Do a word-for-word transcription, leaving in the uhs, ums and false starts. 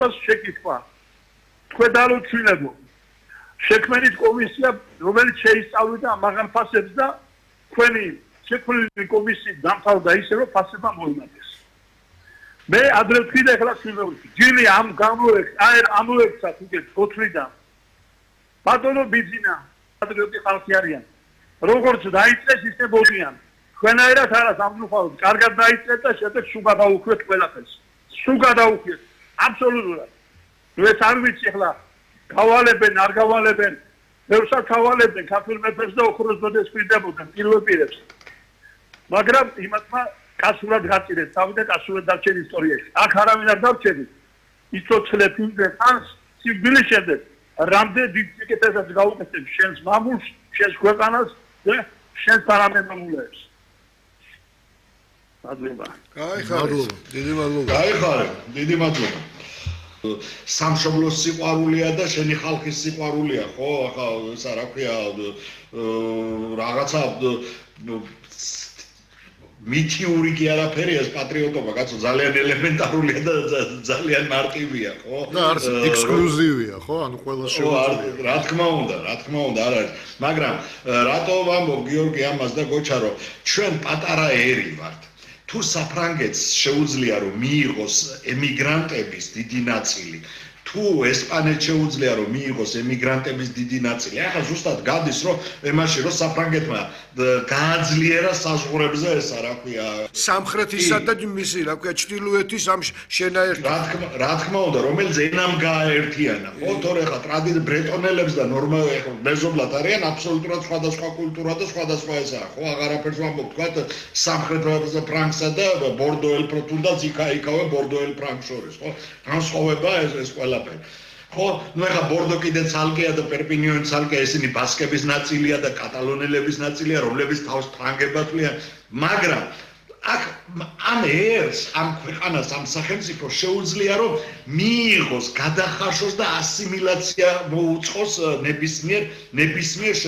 შეკითხვა. თქვენ დაუჩვენებო. შექმნით კომისია, რომელიც შეისწავლიდა მაღალ ფასებს და თქვენი შექმნილი კომისიის დამთავრდა ისე, რომ ფასება მოიმატეს. მე ადრე ვთქვი და ეხლა ვიმეორებ. ჯილი ამ გამოექს, აი ამოექცათ უკეთ ოთვრიდან. ბატონო ბიძინა, პატრიოტი ხალხი არიან. როგორც დაიწყეს ისე მოდიან. თქვენაერად არა სამწუხაროდ, კარგად დაიწყეთ და შემდეგ სულ გადაუხვიეთ ყველაფერს. სულ გადაუხვიეთ. აბსოლუტურად. ნუ ეს არ ვიცი ახლა გავალებენ, არ გავალებენ. ბევრსაც გავალებენ ქართულ მეფეს და ოქროს დოდეს პირდებოდნენ პირველ პირებს. მაგრამ იმათმა კასურად გაწირეს, თავიდან კასურად დარჩენ ისტორიაში. აქ არავინ არ დარჩენით. იცოცხლეთ იმდენ ხანს, სიკვდილის შემდეგ, რამდენ დიდ სიკეთესაც გაუკეთებ შენს მამულს, შენს ქვეყანას და შენს თანამემამულეებს. მადლობა. მადლობა. დიდი მადლობა. გაიხარე, დიდი მადლობა. სამშობლოს სიყვარულია და შენი ხალხის სიყვარულია, ხო? ახლა ეს რა ქვია, რაღაცა მითიური კი არაფერია ეს პატრიოტობა, კაცო, ძალიან ელემენტარულია და ძალიან მარტივია, ხო? და არც ექსკლუზივია, ხო? ანუ ყველა შეუძლია. რა თქმა უნდა, რა თქმა უნდა, არ არის. მაგრამ რატო ვამბობ გიორგი ამას და გოჩა, რომ ჩვენ პატარა ერი ვართ. თუ საფრანგეთს შეუძლია რომ მიიღოს ემიგრანტების დიდი ნაწილი, თუ ესპანეთს შეუძლია რომ მიიღოს ემიგრანტების დიდი ნაწილი, ახლა ზუსტად გადის რომ ემაში რომ საფრანგეთმა გააძლიერა საზღვრებზე ესა რა ქვია სამხრეთისა და მისი რა ქვია ჩრდილოეთის ამ შენაერთი რა თქმა უნდა რომელიც ენამ გააერთიანა ხო თორე ხა ტრადიცი ბრეტონელებს და ნორმალ მეზობლად არიან აბსოლუტურად სხვადასხვა კულტურა და სხვადასხვა ესაა ხო აღარაფერს ვამბობ თქვა სამხრეთ ფრანკსა და ბორდოელ პროტუნდაც იქა-იქავე ბორდოელ ფრანკს შორის ხო განსხვავება ეს ეს ყველაფერი ხო ნუ ეხა ბორდო კიდე ცალკეა და პერპინიონი ცალკეა ესენი ბასკების ნაწილია და კატალონელების ნაწილია რომლებიც თავს ფრანგებათვლიან მაგრამ აქ ამ ერს ამ ქვეყანას ამ სახელმწიფოს შეუძლია რომ მიიღოს გადახარშოს და ასიმილაცია მოუწყოს ნებისმიერ ნებისმიერ